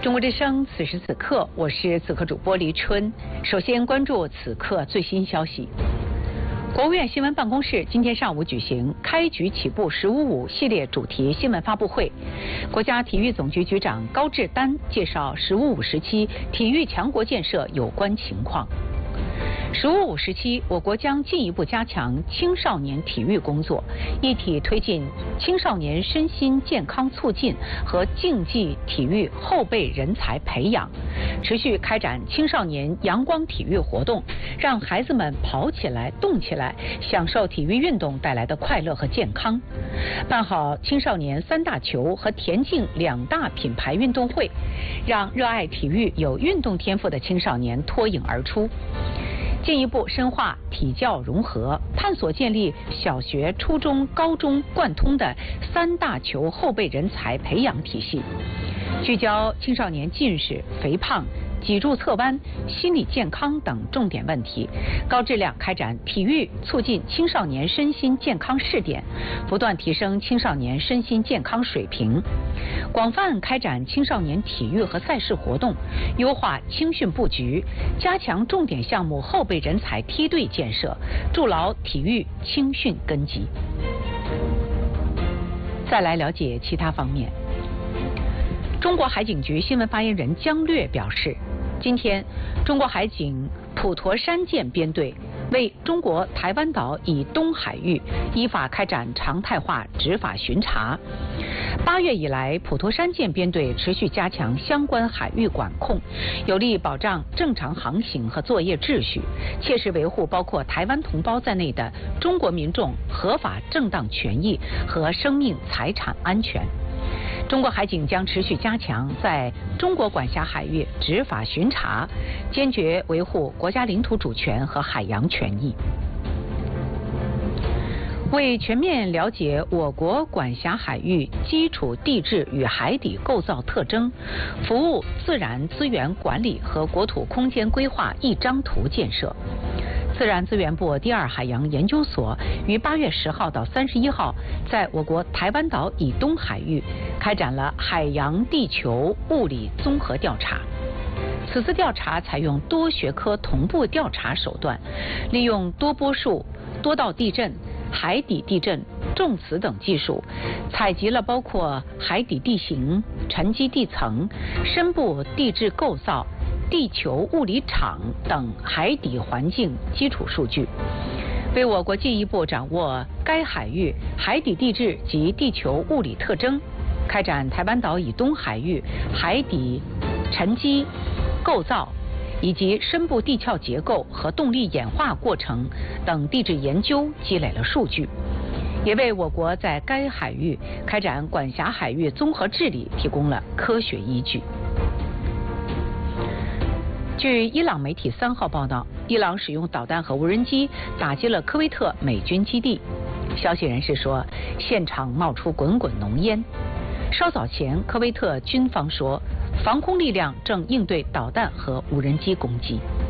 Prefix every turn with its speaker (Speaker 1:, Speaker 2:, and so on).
Speaker 1: 中国之声，此时此刻，我是此刻主播黎春。首先关注此刻最新消息。国务院新闻办公室今天上午举行开局起步“15.5”系列主题新闻发布会，国家体育总局局长高志丹介绍“15.5”时期体育强国建设有关情况。“15.5”时期，我国将进一步加强青少年体育工作，一体推进青少年身心健康促进和竞技体育后备人才培养，持续开展青少年阳光体育活动，让孩子们跑起来、动起来，享受体育运动带来的快乐和健康。办好青少年3大球和田径2大品牌运动会，让热爱体育、有运动天赋的青少年脱颖而出。进一步深化体教融合，探索建立小学、初中、高中贯通的3大球后备人才培养体系，聚焦青少年近视、肥胖、脊柱侧弯、心理健康等重点问题，高质量开展体育促进青少年身心健康试点，不断提升青少年身心健康水平，广泛开展青少年体育和赛事活动，优化青训布局，加强重点项目后备人才梯队建设，筑牢体育青训根基。再来了解其他方面。中国海警局新闻发言人姜略表示，今天，中国海警普陀山舰编队为中国台湾岛以东海域依法开展常态化执法巡查。8月以来，普陀山舰编队持续加强相关海域管控，有力保障正常航行和作业秩序，切实维护包括台湾同胞在内的中国民众合法正当权益和生命财产安全。中国海警将持续加强在中国管辖海域执法巡查，坚决维护国家领土主权和海洋权益。为全面了解我国管辖海域基础地质与海底构造特征，服务自然资源管理和国土空间规划一张图建设，自然资源部第2海洋研究所于8月10号到31号在我国台湾岛以东海域开展了海洋地球物理综合调查。此次调查采用多学科同步调查手段，利用多波束、多道地震、海底地震、重磁等技术，采集了包括海底地形、沉积地层、深部地质构造、地球物理场等海底环境基础数据，为我国进一步掌握该海域海底地质及地球物理特征，开展台湾岛以东海域海底沉积构造以及深部地壳结构和动力演化过程等地质研究积累了数据，也为我国在该海域开展管辖海域综合治理提供了科学依据。据伊朗媒体3号报道，伊朗使用导弹和无人机打击了科威特美军基地。消息人士说，现场冒出滚滚浓烟。稍早前，科威特军方说，防空力量正应对导弹和无人机攻击。